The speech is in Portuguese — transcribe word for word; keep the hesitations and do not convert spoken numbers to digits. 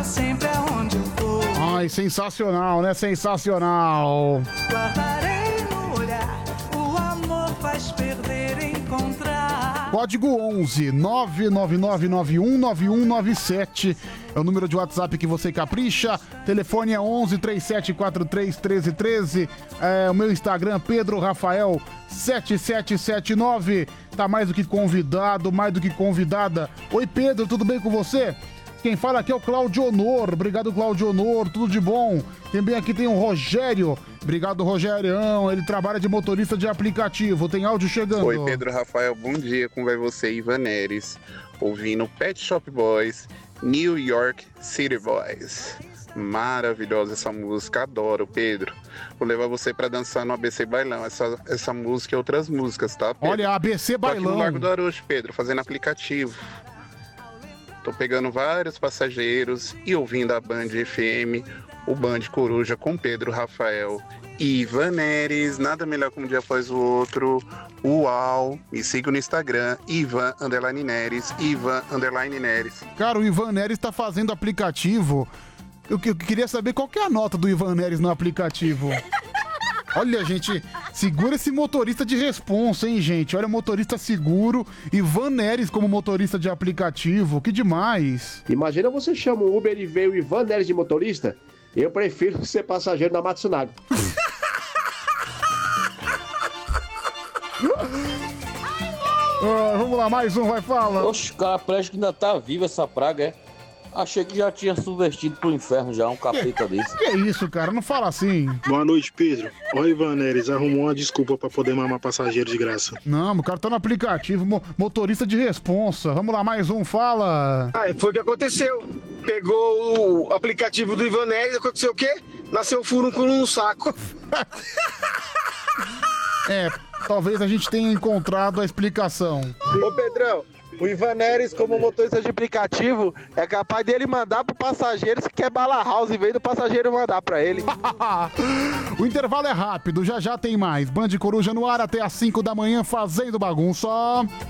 sempre aonde eu for. Ai, sensacional, né? Sensacional. Guardarei no olhar, o amor faz perder, encontrar. Código onze nove nove nove nove um nove um nove sete é o número de WhatsApp que você capricha. Telefone é onze, três sete quatro três, um três um três. É o meu Instagram, Pedro Rafael sete sete sete nove. Tá mais do que convidado, mais do que convidada. Oi, Pedro, tudo bem com você? Quem fala aqui é o Claudio Honor. Obrigado, Claudio Honor. Tudo de bom. Também aqui tem o Rogério. Obrigado, Rogérião. Ele trabalha de motorista de aplicativo. Tem áudio chegando. Oi, Pedro Rafael. Bom dia. Como vai você, Ivan Neres? Ouvindo Pet Shop Boys, New York City Boys. Maravilhosa essa música. Adoro, Pedro. Vou levar você pra dançar no A B C Bailão. Essa, essa música e outras músicas, tá, Pedro? Olha, A B C Tô aqui Bailão. no Largo do Arocho, Pedro, fazendo aplicativo. Tô pegando vários passageiros e ouvindo a Band F M, o Band Coruja com Pedro Rafael e Ivan Neres. Nada melhor que um dia após o outro. Uau! Me siga no Instagram, Ivan Underline Neres, Ivan Underline Neres. Cara, o Ivan Neres tá fazendo aplicativo. Eu, que- eu queria saber qual que é a nota do Ivan Neres no aplicativo. Olha, gente, segura esse motorista de responsa, hein, gente? Olha, motorista seguro, Ivan Neres como motorista de aplicativo, que demais. Imagina você chama o Uber e vê o Ivan Neres de motorista. Eu prefiro ser passageiro da Matsunaga. Ah, vamos lá, mais um, vai, fala. Oxe, cara, parece que ainda tá viva essa praga, é? Achei que já tinha subvertido pro inferno já, um capeta desse. Que isso, cara? Não fala assim. Boa noite, Pedro. Ó, Ivan Neres arrumou uma desculpa pra poder mamar passageiro de graça. Não, o cara tá no aplicativo, mo- motorista de responsa. Vamos lá, mais um, fala. Ah, foi o que aconteceu. Pegou o aplicativo do Ivan Neres, aconteceu o quê? Nasceu um furúnculo no saco. É, talvez a gente tenha encontrado a explicação. Ô Pedrão, o Ivan Neres, como motorista de aplicativo, é capaz dele mandar pro passageiro se quer bala house em vez do passageiro mandar pra ele. O intervalo é rápido, já já tem mais. Band Coruja no ar até às cinco da manhã fazendo bagunça.